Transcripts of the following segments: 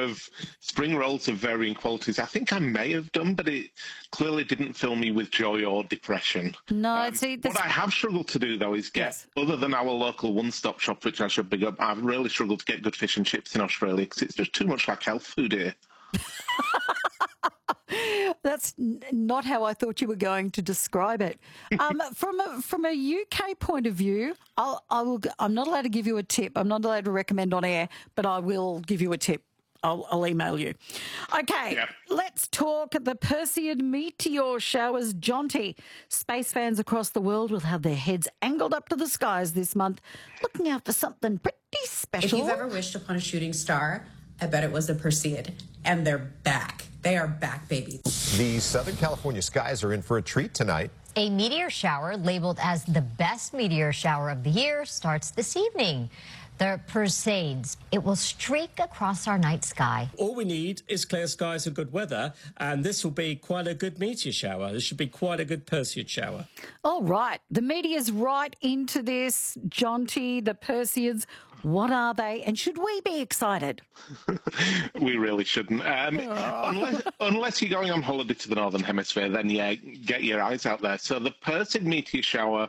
of spring rolls of varying qualities. I think I may have done, but it clearly didn't fill me with joy or depression. No, see, What I have struggled to do, though, is get, other than our local one-stop shop, which I should big up, I've really struggled to get good fish and chips in Australia because it's just too much like health food here. That's not how I thought you were going to describe it. From a UK point of view, I'm not allowed to give you a tip. I'm not allowed to recommend on air, but I will give you a tip. I'll email you. Okay, Let's talk the Perseid meteor showers. Jonty, space fans across the world will have their heads angled up to the skies this month, looking out for something pretty special. If you've ever wished upon a shooting star, I bet it was a Perseid. And they're back. They are back, baby. The Southern California skies are in for a treat tonight. A meteor shower labeled as the best meteor shower of the year starts this evening. The Perseids. It will streak across our night sky. All we need is clear skies and good weather, and this will be quite a good meteor shower. This should be quite a good Perseid shower. All right. The media's right into this. Jonty, the Perseids, what are they? And should we be excited? We really shouldn't. Unless you're going on holiday to the Northern Hemisphere, then yeah, get your eyes out there. So the Perseid meteor shower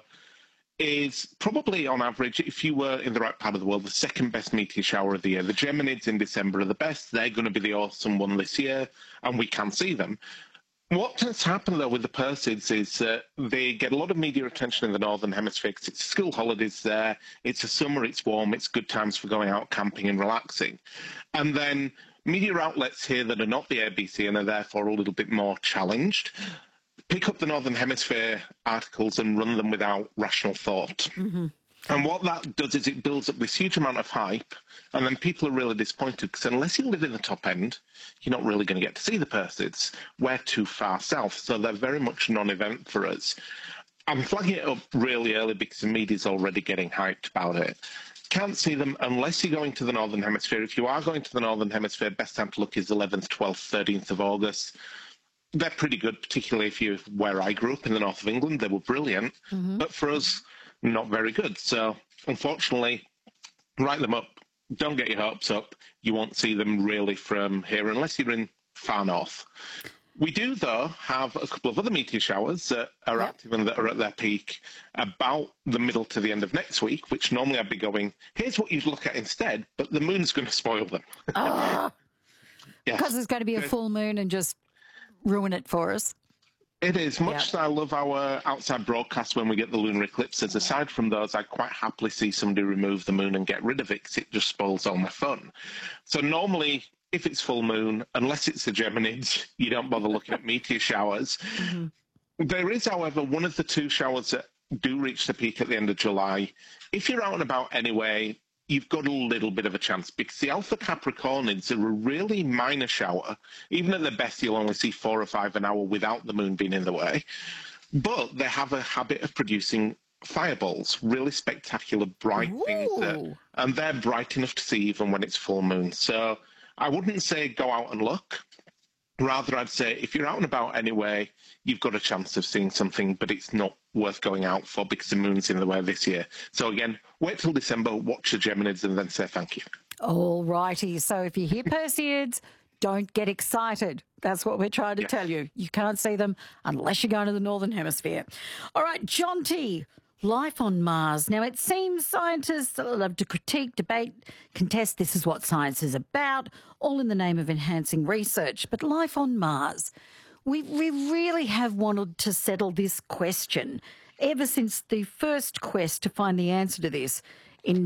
is probably, on average, if you were in the right part of the world, the second best meteor shower of the year. The Geminids in December are the best. They're going to be the awesome one this year, and we can see them. What has happened, though, with the Perseids is that they get a lot of media attention in the Northern Hemisphere because it's school holidays there, it's a summer, it's warm, it's good times for going out camping and relaxing. And then media outlets here that are not the ABC and are therefore a little bit more challenged pick up the Northern Hemisphere articles and run them without rational thought. And what that does is it builds up this huge amount of hype, and then people are really disappointed because unless you live in the top end, you're not really going to get to see the Perseids. We're too far south, so they're very much a non-event for us. I'm flagging it up really early because the media's already getting hyped about it. Can't see them unless you're going to the Northern Hemisphere. If you are going to the Northern Hemisphere, best time to look is 11th, 12th, 13th of August. They're pretty good, particularly if you're where I grew up in the north of England. They were brilliant, but for us, not very good. So, unfortunately, write them up. Don't get your hopes up. You won't see them really from here unless you're in far north. We do, though, have a couple of other meteor showers that are active and that are at their peak about the middle to the end of next week, which normally I'd be going, here's what you'd look at instead, but the moon's going to spoil them. Because there's going to be a full moon and just ruin it for us. It is. Much as I love our outside broadcast when we get the lunar eclipses, aside from those, I'd quite happily see somebody remove the moon and get rid of it because it just spoils all my fun. So normally, if it's full moon, unless it's the Geminids, you don't bother looking at meteor showers. There is, however, one of the two showers that do reach the peak at the end of July. If you're out and about anyway, you've got a little bit of a chance because the Alpha Capricornids are a really minor shower. Even at the best, you'll only see 4 or 5 an hour without the moon being in the way. But they have a habit of producing fireballs, really spectacular, bright things. And they're bright enough to see even when it's full moon. So I wouldn't say go out and look. Rather, I'd say if you're out and about anyway, you've got a chance of seeing something, but it's not worth going out for because the moon's in the way this year. So again, wait till December, watch the Geminids, and then say thank you. All righty. So if you hear Perseids, don't get excited. That's what we're trying to tell you. You can't see them unless you're going to the Northern Hemisphere. All right, Jonty. Life on Mars. Now, it seems scientists love to critique, debate, contest this is what science is about, all in the name of enhancing research. But life on Mars, we really have wanted to settle this question ever since the first quest to find the answer to this in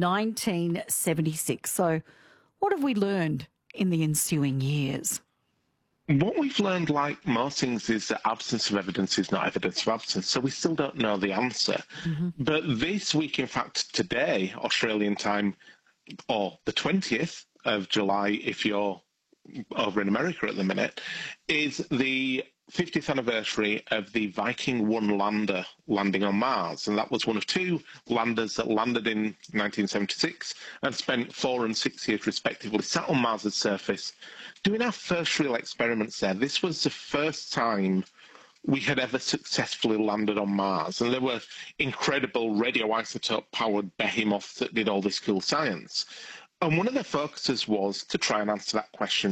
1976. So what have we learned in the ensuing years? What we've learned, like most things, is that absence of evidence is not evidence of absence, so we still don't know the answer. But this week, in fact, today, Australian time, or the 20th of July, if you're over in America at the minute, is the 50th anniversary of the Viking 1 lander landing on Mars. And that was one of 2 landers that landed in 1976 and spent 4 and 6 years, respectively, sat on Mars's surface doing our first real experiments there. This was the first time we had ever successfully landed on Mars. And there were incredible radioisotope-powered behemoths that did all this cool science. And one of their focuses was to try and answer that question